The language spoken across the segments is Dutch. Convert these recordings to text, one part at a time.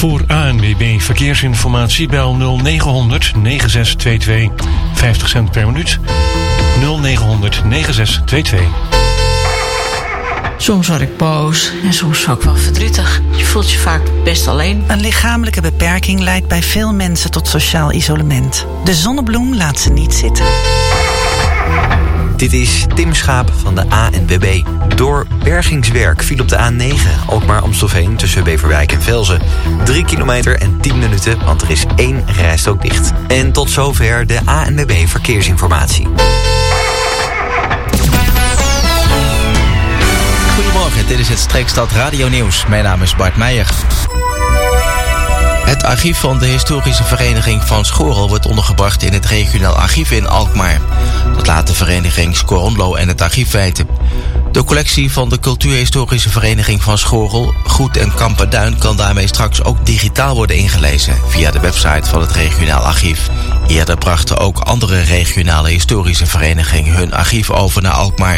Voor ANWB Verkeersinformatie bel 0900 9622. 50 cent per minuut. 0900 9622. Soms word ik boos en soms ook wel verdrietig. Je voelt je vaak best alleen. Een lichamelijke beperking leidt bij veel mensen tot sociaal isolement. De Zonnebloem laat ze niet zitten. Dit is Tim Schaap van de ANWB. Door bergingswerk viel op de A9 Alkmaar-Amstelveen tussen Beverwijk en Velzen 3 kilometer en 10 minuten, want er is 1 rijstrook dicht. En tot zover de ANWB Verkeersinformatie. Goedemorgen, dit is het Streekstad Radio Nieuws. Mijn naam is Bart Meijer. Het archief van de historische vereniging van Schorel wordt ondergebracht in het regionaal archief in Alkmaar. Dat laat de vereniging Scorondlo en het archief weten. De collectie van de cultuurhistorische vereniging van Schorel, Goed en Kamperduin kan daarmee straks ook digitaal worden ingelezen via de website van het regionaal archief. Eerder brachten ook andere regionale historische verenigingen hun archief over naar Alkmaar.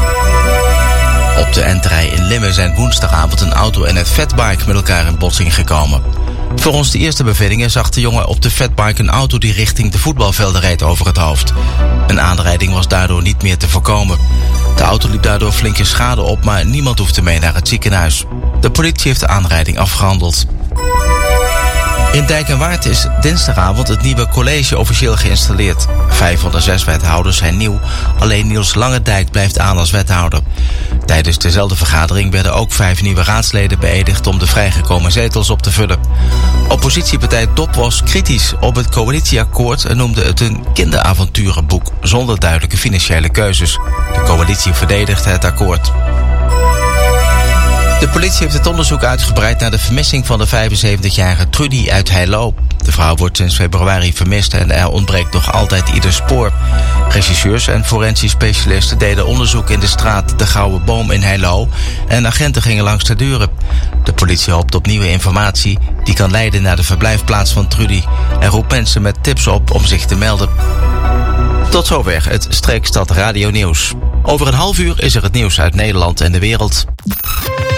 Op de Enterij in Limmen zijn woensdagavond een auto en een fatbike met elkaar in botsing gekomen. Volgens de eerste bevindingen zag de jongen op de fatbike een auto die richting de voetbalvelden reed over het hoofd. Een aanrijding was daardoor niet meer te voorkomen. De auto liep daardoor flinke schade op, maar niemand hoefde mee naar het ziekenhuis. De politie heeft de aanrijding afgehandeld. In Dijk en Waard is dinsdagavond het nieuwe college officieel geïnstalleerd. 5 van de 6 wethouders zijn nieuw, alleen Niels Langendijk blijft aan als wethouder. Tijdens dezelfde vergadering werden ook 5 nieuwe raadsleden beëdigd om de vrijgekomen zetels op te vullen. Oppositiepartij DOP was kritisch op het coalitieakkoord en noemde het een kinderavonturenboek zonder duidelijke financiële keuzes. De coalitie verdedigt het akkoord. De politie heeft het onderzoek uitgebreid naar de vermissing van de 75-jarige Trudy uit Heilo. De vrouw wordt sinds februari vermist en er ontbreekt nog altijd ieder spoor. Rechercheurs en forensisch specialisten deden onderzoek in de straat De Gouden Boom in Heilo en agenten gingen langs de deuren. De politie hoopt op nieuwe informatie die kan leiden naar de verblijfplaats van Trudy en roept mensen met tips op om zich te melden. Tot zover het Streekstad Radio Nieuws. Over een half uur is er het nieuws uit Nederland en de wereld.